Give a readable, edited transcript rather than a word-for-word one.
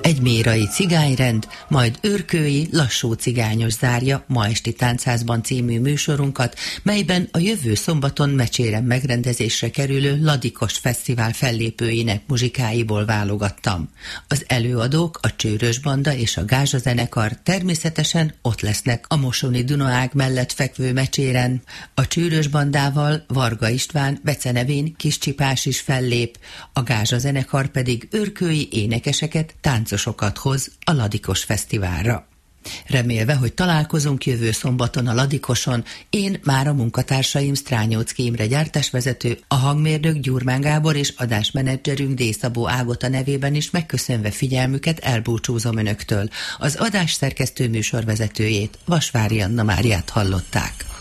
egy mérai cigányrend, majd őrkői lassú cigányos zárja Ma esti táncházban című műsorunkat, melyben a jövő szombaton Mecséren megrendezésre kerülő Ladikos Fesztivál fellépőinek muzsikáiból válogattam. Az előadók, a Csőrös Banda és a Gázsa zenekar természetesen ott lesznek a Mosoni Dunaág mellett fekvő Mecséren. A Csőrös Bandával Varga István, becenevén Kis Csipás is fellép, a Gázsa zenekar pedig őrkői énekeseket, táncosokat hoz a Ladikos Fesztiválra. Remélve, hogy találkozunk jövő szombaton a Ladikoson, én már a munkatársaim Strányóczky Imre gyártásvezető, a hangmérnök Gyurmán Gábor és adásmenedzserünk D. Szabó Ágota nevében is megköszönve figyelmüket elbúcsúzom önöktől. Az adás szerkesztő műsorvezetőjét, Vasvári Anna Máriát hallották.